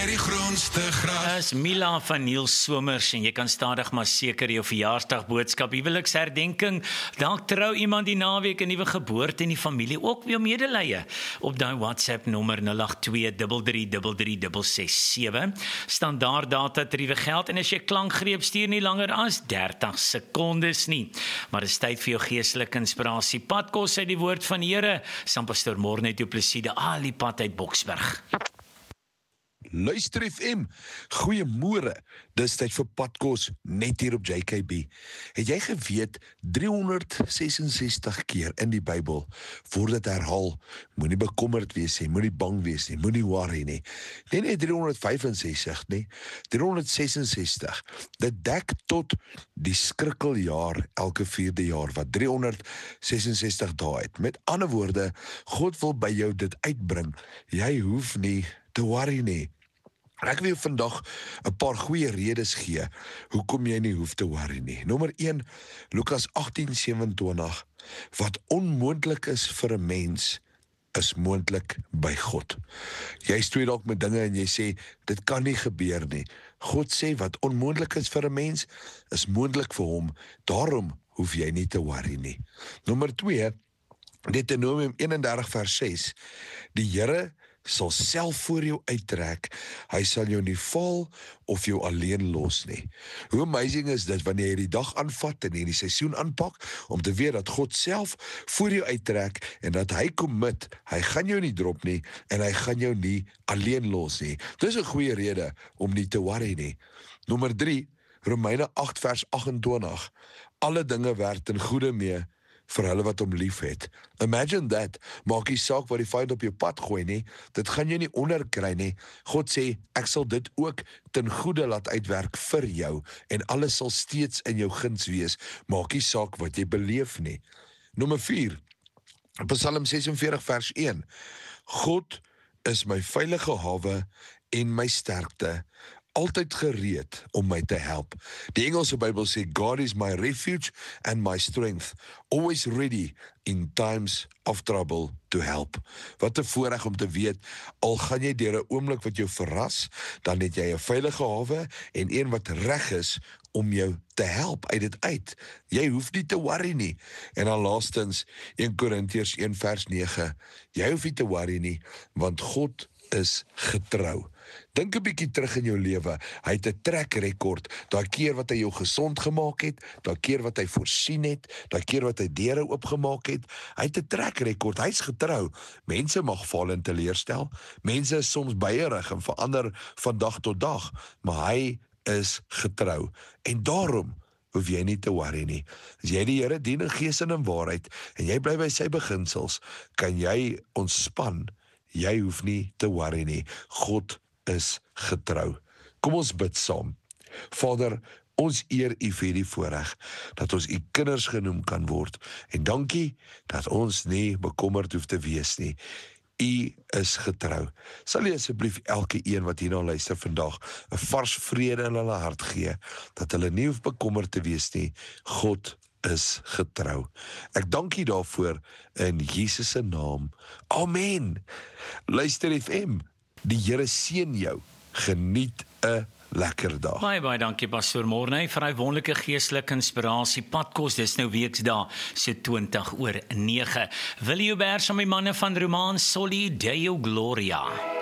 Die groenste gras. Is Mila van Niels Somers en jy kan stadig maar seker jou verjaarsdagboodskap, huweliksherdenking, dalk trou iemand die naweek, 'n nuwe geboorte in die familie, ook weer medelee op daai WhatsApp nommer 082333367. Standaard data tariewe geld en as jy klankgreep stuur nie langer as 30 sekondes nie. Maar is tyd vir jou geestelike inspirasie. Padkos uit die woord van die Here. Pastoor Morne Du Plessis, Ali pad uit Boksburg. Luister FM, goeiemôre, dis tyd vir Padkos net hier op JKB. Het jy geweet 366 keer in die Bybel word dit herhaal, moenie bekommerd wees nie, moenie bang wees nie, moenie worry nie. Nee, nie 365 nie, 366. Dit dek tot die skrikkeljaar elke 4de jaar wat 366 dae het. Met ander woorde, God wil by jou dit uitbring. Jy hoef nie te worry nie. Ek wil vandag 'n paar goeie redes gee hoekom jy nie hoef te worry nie. Nommer 1, Lukas 18:27, wat onmoontlik is vir 'n mens, is moontlik by God. Jy stoei dalk met dinge en jy sê, dit kan nie gebeur nie. God sê, wat onmoontlik is vir 'n mens, is moontlik vir hom. Daarom hoef jy nie te worry nie. Nommer 2, Deuteronomium 31 vers 6, die Here sal self voor jou uittrek, hy sal jou nie val of jou alleen los nie. Hoe amazing is dit wanneer jy die dag aanvat en die seisoen aanpak, om te weet dat God self voor jou uittrek en dat hy commit, hy gaan jou nie drop nie en hy gaan jou nie alleen los nie. Dis 'n goeie rede om nie te worry nie. Nommer 3, Romeine 8 vers 28, alle dinge werk ten goeie mee vir hulle wat hom lief het. Imagine that, maak nie saak wat die vyand op jou pad gooi nie, dit gaan jy nie onderkry nie. God sê, ek sal dit ook ten goeie laat uitwerk vir jou, en alles sal steeds in jou guns wees, maak nie saak wat jy beleef nie. Nommer 4, Psalm 46 vers 1, God is my veilige hawe en my sterkte, altyd gereed om my te help. Die Engelse Bybel sê, God is my refuge and my strength, always ready in times of trouble to help. Wat 'n voorreg om te weet, al gaan jy deur 'n oomblik wat jou verras, dan het jy 'n veilige hawe en een wat reg is om jou te help uit dit uit. Jy hoef nie te worry nie. En dan laastens, 1 Korintiërs 1 vers 9, jy hoef nie te worry nie, want God is getrou. Dink 'n bietjie terug in jou lewe. Hy het 'n track record, daai keer wat hy jou gesond gemaak het, daai keer wat hy voorsien het, daai keer wat hy deure oopgemaak het. Hy het 'n track record, hy's getrou. Mense mag val en teleurstel. Mense is soms beierig en verander van dag tot dag, maar hy is getrou. En daarom hoef jy nie te worry nie. As jy die Here dien in gees en in waarheid, en jy bly by sy beginsels, kan jy ontspan. Jy hoef nie te worry nie. God is getrou. Kom ons bid saam. Vader, ons eer U vir die voorreg dat ons U kinders genoem kan word. En dankie dat ons nie bekommerd hoef te wees nie. U is getrou. Sal U asseblief elke een wat hierna luister vandag 'n vars vrede in hulle hart gee, dat hulle nie hoef bekommerd te wees nie. God is getrou. Ek dank U daarvoor in Jesus se naam. Amen. Luister FM. Die Here seën jou. Geniet 'n lekker dag. Baie dankie Pastoor Morne vir hy wonderlike geestelike inspirasie. Padkos, dis nou weksdae so 20 oor 9. Wil jy oor saam met die manne van Romaan Soli Deo Gloria.